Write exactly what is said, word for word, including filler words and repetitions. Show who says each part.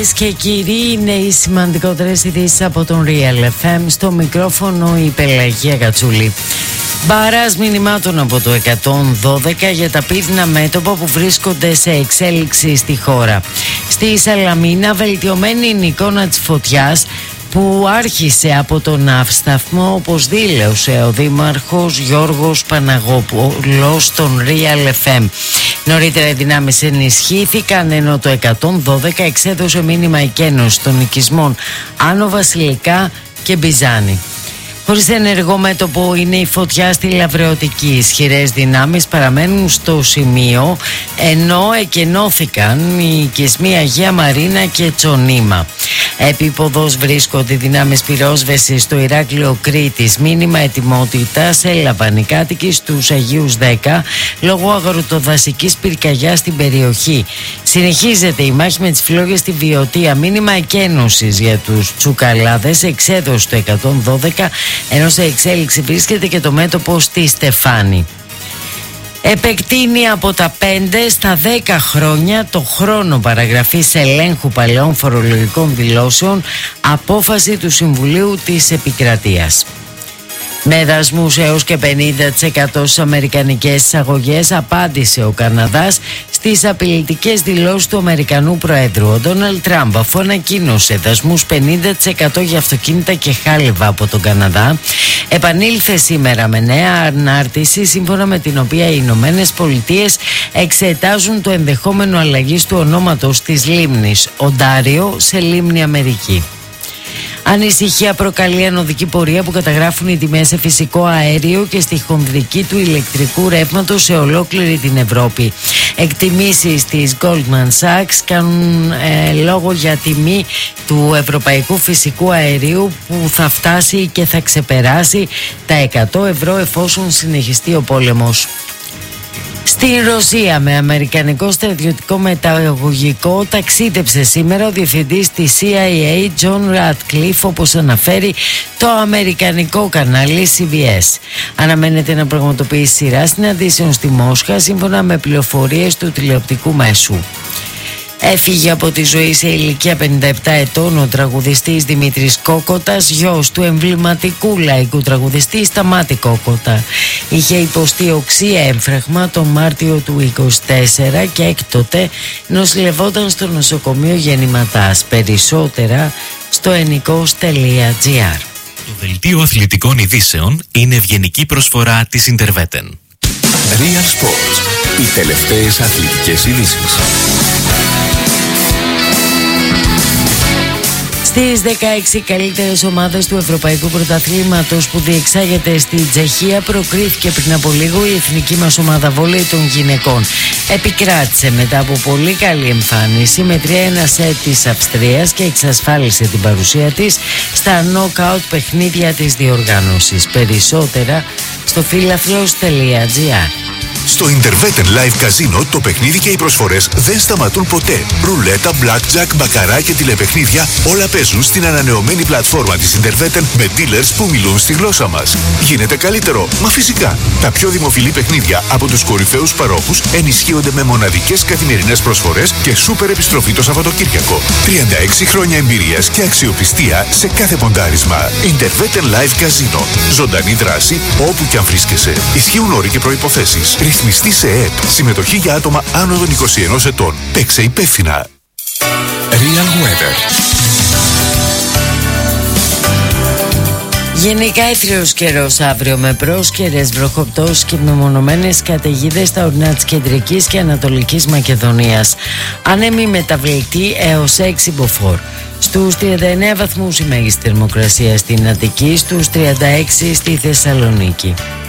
Speaker 1: Και κύριοι, είναι οι σημαντικότερες ειδήσεις από τον Real εφ εμ. Στο μικρόφωνο η Πελαγία Κατσούλη. Μπάρας μηνυμάτων από το εκατόν δώδεκα για τα πύδνα μέτωπα που βρίσκονται σε εξέλιξη στη χώρα. Στη Σαλαμίνα, βελτιωμένη είναι η εικόνα της φωτιάς που άρχισε από τον ναύσταθμο, όπως δήλωσε ο Δήμαρχος Γιώργος Παναγόπουλος στον Real εφ εμ. Νωρίτερα οι δυνάμεις ενισχύθηκαν, ενώ το εκατόν δώδεκα εξέδωσε μήνυμα εκένωσης των οικισμών Άνω Βασιλικά και Μπιζάνη. Χωρίς ενεργό μέτωπο είναι η φωτιά στη Λαβρεωτική. Ισχυρές δυνάμεις παραμένουν στο σημείο, ενώ εκενώθηκαν οι οικισμοί Αγία Μαρίνα και Τσονίμα. Επίποδος βρίσκονται δυνάμεις πυρόσβεσης στο Ηράκλειο Κρήτης. Μήνυμα ετοιμότητας έλαβαν οι κάτοικοι στους Αγίους δέκα λόγω αγροτοδασικής πυρκαγιάς στην περιοχή. Συνεχίζεται η μάχη με τις φλόγες στη Βιωτία. Μήνυμα εκένωσης για τους τσουκαλάδες εξέδωσε το εκατόν δώδεκα, ενώ σε εξέλιξη βρίσκεται και το μέτωπο στη Στεφάνη. Επεκτείνει από τα πέντε στα δέκα χρόνια το χρόνο παραγραφής ελέγχου παλαιών φορολογικών δηλώσεων, απόφαση του Συμβουλίου της Επικρατείας. Με δασμούς έως και πενήντα τοις εκατό στις αμερικανικές εισαγωγές, απάντησε ο Καναδάς στις απειλητικές δηλώσεις του Αμερικανού Προέδρου. Ο Ντόναλντ Τραμπ, αφού ανακοίνωσε δασμούς πενήντα τοις εκατό για αυτοκίνητα και χάλιβα από τον Καναδά, επανήλθε σήμερα με νέα ανάρτηση, σύμφωνα με την οποία οι Ηνωμένες Πολιτείες εξετάζουν το ενδεχόμενο αλλαγής του ονόματος της λίμνης Οντάριο σε λίμνη Αμερική. Ανησυχία προκαλεί ανωδική πορεία που καταγράφουν οι τιμές σε φυσικό αέριο και στη χονδρική του ηλεκτρικού ρεύματος σε ολόκληρη την Ευρώπη. Εκτιμήσεις της Goldman Sachs κάνουν ε, λόγο για τιμή του ευρωπαϊκού φυσικού αερίου που θα φτάσει και θα ξεπεράσει τα εκατό ευρώ εφόσον συνεχιστεί ο πόλεμος. Στην Ρωσία, με αμερικανικό στρατιωτικό μεταγωγικό, ταξίδεψε σήμερα ο διευθυντής της σι άι έι John Ratcliffe, όπως αναφέρει το αμερικανικό κανάλι σι μπι ες. Αναμένεται να πραγματοποιήσει σειρά συναντήσεων στη Μόσχα, σύμφωνα με πληροφορίες του τηλεοπτικού μέσου. Έφυγε από τη ζωή σε ηλικία πενήντα επτά ετών ο τραγουδιστής Δημήτρης Κόκοτας, γιος του εμβληματικού λαϊκού τραγουδιστή Σταμάτη Κόκοτα. Είχε υποστεί οξύ έμφραγμα τον Μάρτιο του είκοσι τέσσερα και έκτοτε νοσηλευόταν στο νοσοκομείο Γεννηματάς. Περισσότερα στο ενικός τελεία τζι άρ.
Speaker 2: Το δελτίο αθλητικών ειδήσεων είναι ευγενική προσφορά της Interveten.
Speaker 3: Real Sports. Οι τελευταίες αθλητικές ειδήσεις.
Speaker 1: Στις δεκαέξι καλύτερες ομάδες του Ευρωπαϊκού Πρωταθλήματος που διεξάγεται στη Τσεχία, προκρίθηκε πριν από λίγο η εθνική μας ομάδα βόλεϊ των γυναικών. Επικράτησε μετά από πολύ καλή εμφάνιση με τρία ένα σετ της Αυστρίας και εξασφάλισε την παρουσία της στα νοκάουτ παιχνίδια της διοργάνωσης. Περισσότερα στο φίλαθλος τελεία τζι άρ.
Speaker 3: Στο Interveten Live Casino το παιχνίδι και οι προσφορές δεν σταματούν ποτέ. Ρουλέτα, blackjack, μπακαρά και τηλεπαιχνίδια όλα παίζουν στην ανανεωμένη πλατφόρμα της Interveten με dealers που μιλούν στη γλώσσα μας. Γίνεται καλύτερο, μα φυσικά. Τα πιο δημοφιλή παιχνίδια από τους κορυφαίους παρόχους ενισχύονται με μοναδικές καθημερινές προσφορές και σούπερ επιστροφή το Σαββατοκύριακο. τριάντα έξι χρόνια εμπειρίας και αξιοπιστία σε κάθε ποντάρισμα. Interveten Live Casino. Ζωντανή δράση όπου κι αν βρίσκεσαι. Ισχύουν όροι και προϋποθέσεις. Ρυθμιστή σε ΕΕΠ. Συμμετοχή για άτομα άνω των είκοσι ενός ετών. Παίξε υπεύθυνα. Real Weather.
Speaker 1: Γενικά έθριος καιρός αύριο, με πρόσκαιρες βροχοπτώσεις και μεμονωμένες καταιγίδες στα ορεινά της κεντρικής και ανατολικής Μακεδονίας. Άνεμη μεταβλητή έως έξι μποφόρ. Στους τριάντα εννέα βαθμούς η μέγιστη θερμοκρασία στην Αττική, στους τριάντα έξι στη Θεσσαλονίκη.